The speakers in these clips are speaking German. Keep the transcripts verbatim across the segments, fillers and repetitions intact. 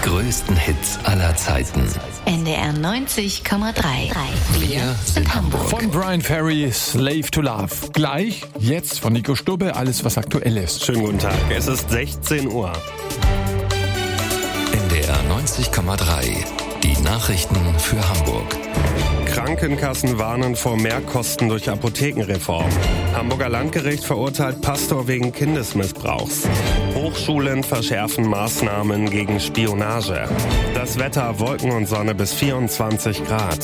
größten Hits aller Zeiten. N D R neunzig Komma drei. Wir sind Hamburg. Von Brian Ferry, Slave to Love. Gleich, jetzt von Nico Stubbe, alles was aktuell ist. Schönen guten Tag, es ist sechzehn Uhr. N D R neunzig Komma drei. Die Nachrichten für Hamburg. Krankenkassen warnen vor Mehrkosten durch Apothekenreform. Hamburger Landgericht verurteilt Pastor wegen Kindesmissbrauchs. Hochschulen verschärfen Maßnahmen gegen Spionage. Das Wetter, Wolken und Sonne bis vierundzwanzig Grad.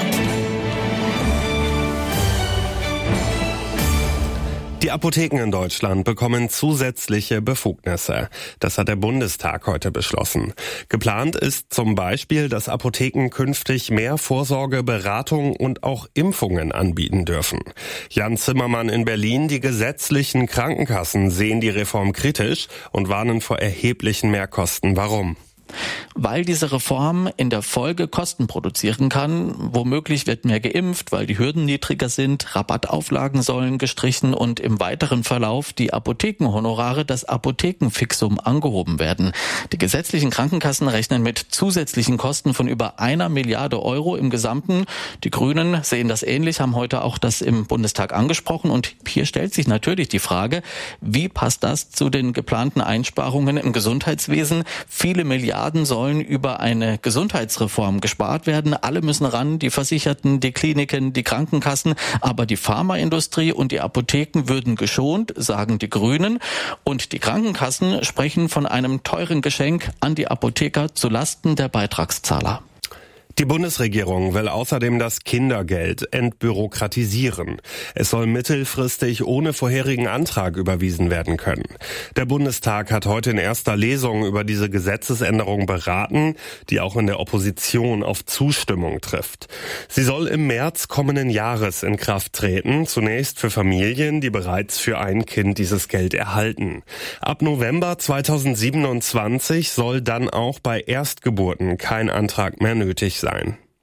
Die Apotheken in Deutschland bekommen zusätzliche Befugnisse. Das hat der Bundestag heute beschlossen. Geplant ist zum Beispiel, dass Apotheken künftig mehr Vorsorge, Beratung und auch Impfungen anbieten dürfen. Jan Zimmermann in Berlin: Die gesetzlichen Krankenkassen sehen die Reform kritisch und warnen vor erheblichen Mehrkosten. Warum? Weil diese Reform in der Folge Kosten produzieren kann. Womöglich wird mehr geimpft, weil die Hürden niedriger sind, Rabattauflagen sollen gestrichen und im weiteren Verlauf die Apothekenhonorare, das Apothekenfixum, angehoben werden. Die gesetzlichen Krankenkassen rechnen mit zusätzlichen Kosten von über einer Milliarde Euro im Gesamten. Die Grünen sehen das ähnlich, haben heute auch das im Bundestag angesprochen. Und hier stellt sich natürlich die Frage, wie passt das zu den geplanten Einsparungen im Gesundheitswesen? Viele Milliarden sollen über eine Gesundheitsreform gespart werden. Alle müssen ran, die Versicherten, die Kliniken, die Krankenkassen. Aber die Pharmaindustrie und die Apotheken würden geschont, sagen die Grünen. Und die Krankenkassen sprechen von einem teuren Geschenk an die Apotheker zulasten der Beitragszahler. Die Bundesregierung will außerdem das Kindergeld entbürokratisieren. Es soll mittelfristig ohne vorherigen Antrag überwiesen werden können. Der Bundestag hat heute in erster Lesung über diese Gesetzesänderung beraten, die auch in der Opposition auf Zustimmung trifft. Sie soll im März kommenden Jahres in Kraft treten, zunächst für Familien, die bereits für ein Kind dieses Geld erhalten. Ab November zweitausendsiebenundzwanzig soll dann auch bei Erstgeburten kein Antrag mehr nötig sein.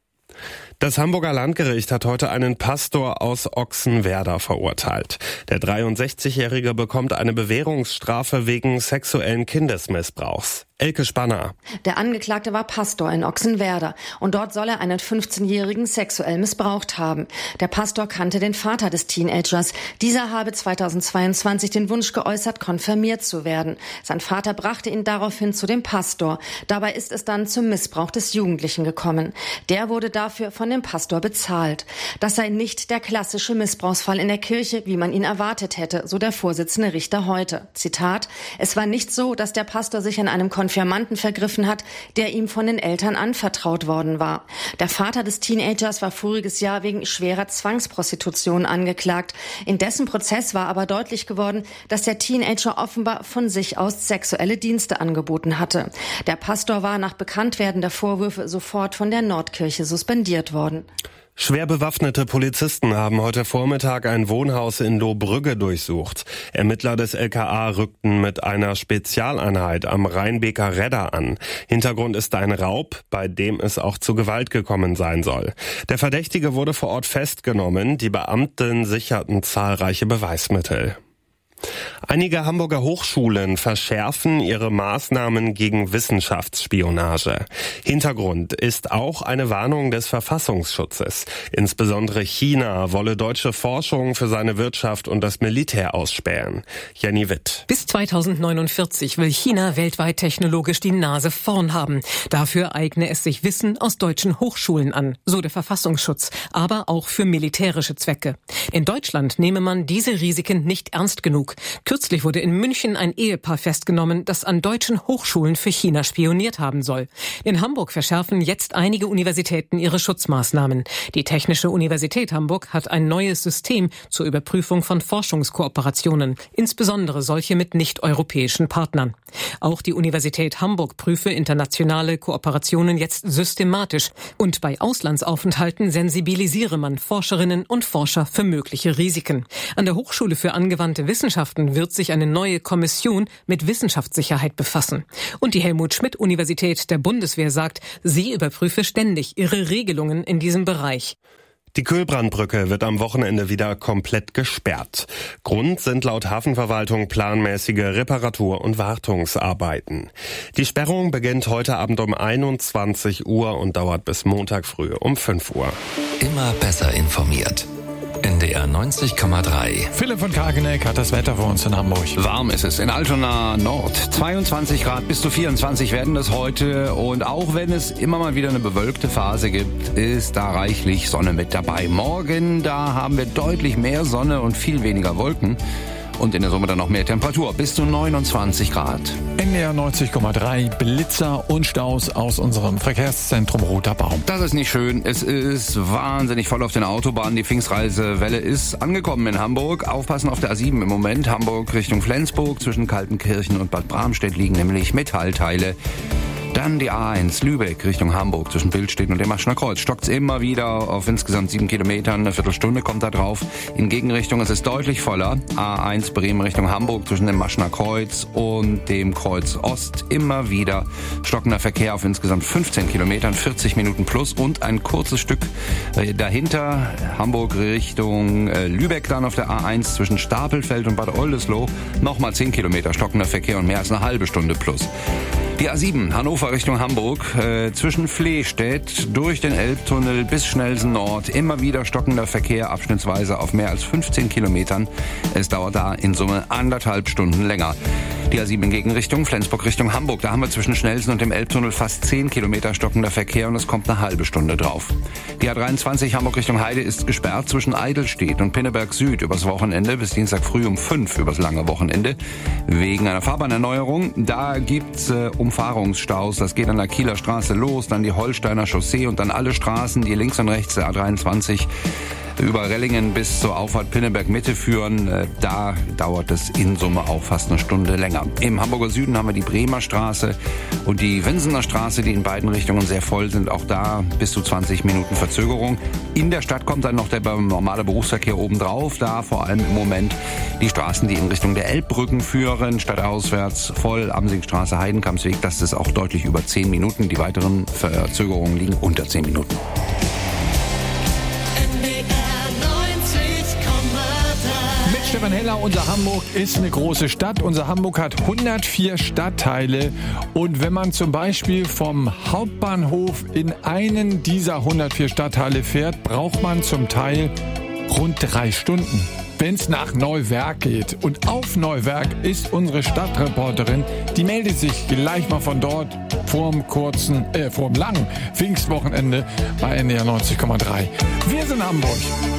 Das Hamburger Landgericht hat heute einen Pastor aus Ochsenwerder verurteilt. Der dreiundsechzigjährige bekommt eine Bewährungsstrafe wegen sexuellen Kindesmissbrauchs. Elke Spanner. Der Angeklagte war Pastor in Ochsenwerder und dort soll er einen fünfzehnjährigen sexuell missbraucht haben. Der Pastor kannte den Vater des Teenagers. Dieser habe zweitausendzweiundzwanzig den Wunsch geäußert, konfirmiert zu werden. Sein Vater brachte ihn daraufhin zu dem Pastor. Dabei ist es dann zum Missbrauch des Jugendlichen gekommen. Der wurde dafür von dem Pastor bezahlt. Das sei nicht der klassische Missbrauchsfall in der Kirche, wie man ihn erwartet hätte, so der Vorsitzende Richter heute. Zitat: Es war nicht so, dass der Pastor sich an einem Konfirmanden vergriffen hat, der ihm von den Eltern anvertraut worden war. Der Vater des Teenagers war voriges Jahr wegen schwerer Zwangsprostitution angeklagt. In dessen Prozess war aber deutlich geworden, dass der Teenager offenbar von sich aus sexuelle Dienste angeboten hatte. Der Pastor war nach Bekanntwerden der Vorwürfe sofort von der Nordkirche suspendiert worden. Schwer bewaffnete Polizisten haben heute Vormittag ein Wohnhaus in Lohbrügge durchsucht. Ermittler des L K A rückten mit einer Spezialeinheit am Rheinbeker Redder an. Hintergrund ist ein Raub, bei dem es auch zu Gewalt gekommen sein soll. Der Verdächtige wurde vor Ort festgenommen. Die Beamten sicherten zahlreiche Beweismittel. Einige Hamburger Hochschulen verschärfen ihre Maßnahmen gegen Wissenschaftsspionage. Hintergrund ist auch eine Warnung des Verfassungsschutzes. Insbesondere China wolle deutsche Forschung für seine Wirtschaft und das Militär ausspähen. Jenny Witt. Bis zweitausendneunundvierzig will China weltweit technologisch die Nase vorn haben. Dafür eigne es sich Wissen aus deutschen Hochschulen an, so der Verfassungsschutz, aber auch für militärische Zwecke. In Deutschland nehme man diese Risiken nicht ernst genug. Kürzlich wurde in München ein Ehepaar festgenommen, das an deutschen Hochschulen für China spioniert haben soll. In Hamburg verschärfen jetzt einige Universitäten ihre Schutzmaßnahmen. Die Technische Universität Hamburg hat ein neues System zur Überprüfung von Forschungskooperationen, insbesondere solche mit nicht-europäischen Partnern. Auch die Universität Hamburg prüfe internationale Kooperationen jetzt systematisch und bei Auslandsaufenthalten sensibilisiere man Forscherinnen und Forscher für mögliche Risiken. An der Hochschule für angewandte Wissenschaften wird sich eine neue Kommission mit Wissenschaftssicherheit befassen. Und die Helmut-Schmidt-Universität der Bundeswehr sagt, sie überprüfe ständig ihre Regelungen in diesem Bereich. Die Kühlbrandbrücke wird am Wochenende wieder komplett gesperrt. Grund sind laut Hafenverwaltung planmäßige Reparatur- und Wartungsarbeiten. Die Sperrung beginnt heute Abend um einundzwanzig Uhr und dauert bis Montag früh um fünf Uhr. Immer besser informiert. N D R neunzig Komma drei. Philipp von Kageneck hat das Wetter für uns in Hamburg. Warm ist es in Altona Nord. zweiundzwanzig Grad bis zu vierundzwanzig werden es heute. Und auch wenn es immer mal wieder eine bewölkte Phase gibt, ist da reichlich Sonne mit dabei. Morgen, da haben wir deutlich mehr Sonne und viel weniger Wolken. Und in der Summe dann noch mehr Temperatur, bis zu neunundzwanzig Grad. N D R neunzig Komma drei, Blitzer und Staus aus unserem Verkehrszentrum Roter Baum. Das ist nicht schön. Es ist wahnsinnig voll auf den Autobahnen. Die Pfingstreisewelle ist angekommen in Hamburg. Aufpassen auf der A sieben im Moment. Hamburg Richtung Flensburg. Zwischen Kaltenkirchen und Bad Bramstedt liegen nämlich Metallteile. Dann die A eins Lübeck Richtung Hamburg zwischen Bildstedt und dem Maschner Kreuz. Stockt's immer wieder auf insgesamt sieben Kilometern. Eine Viertelstunde kommt da drauf. In Gegenrichtung ist es deutlich voller. A eins Bremen Richtung Hamburg zwischen dem Maschner Kreuz und dem Kreuz Ost. Immer wieder stockender Verkehr auf insgesamt fünfzehn Kilometern, vierzig Minuten plus. Und ein kurzes Stück dahinter Hamburg Richtung Lübeck dann auf der A eins zwischen Stapelfeld und Bad Oldesloe. Nochmal zehn Kilometer stockender Verkehr und mehr als eine halbe Stunde plus. Die A sieben, Hannover Richtung Hamburg, äh, zwischen Flehstedt durch den Elbtunnel bis Schnellsen Nord. Immer wieder stockender Verkehr, abschnittsweise auf mehr als fünfzehn Kilometern. Es dauert da in Summe anderthalb Stunden länger. Die A sieben in Gegenrichtung, Flensburg Richtung Hamburg. Da haben wir zwischen Schnellsen und dem Elbtunnel fast zehn Kilometer stockender Verkehr und es kommt eine halbe Stunde drauf. Die A dreiundzwanzig Hamburg Richtung Heide ist gesperrt zwischen Eidelstedt und Pinneberg Süd übers Wochenende bis Dienstag früh um fünf übers lange Wochenende. Wegen einer Fahrbahnerneuerung. Da gibt's äh, Umfahrungsstaus. Das geht an der Kieler Straße los, dann die Holsteiner Chaussee und dann alle Straßen, die links und rechts der A dreiundzwanzig über Rellingen bis zur Auffahrt Pinneberg Mitte führen. Da dauert es in Summe auch fast eine Stunde länger. Im Hamburger Süden haben wir die Bremer Straße und die Winsener Straße, die in beiden Richtungen sehr voll sind. Auch da bis zu zwanzig Minuten Verzögerung. In der Stadt kommt dann noch der normale Berufsverkehr obendrauf. Da vor allem im Moment die Straßen, die in Richtung der Elbbrücken führen, stadtauswärts voll. Amsingstraße, Heidenkampsweg, das ist auch deutlich über zehn Minuten. Die weiteren Verzögerungen liegen unter zehn Minuten. Stefan Heller, unser Hamburg ist eine große Stadt. Unser Hamburg hat hundertvier Stadtteile. Und wenn man zum Beispiel vom Hauptbahnhof in einen dieser hundertvier Stadtteile fährt, braucht man zum Teil rund drei Stunden. Wenn es nach Neuwerk geht. Und auf Neuwerk ist unsere Stadtreporterin, die meldet sich gleich mal von dort vorm kurzen, äh, vorm langen Pfingstwochenende bei N D R neunzig Komma drei. Wir sind Hamburg.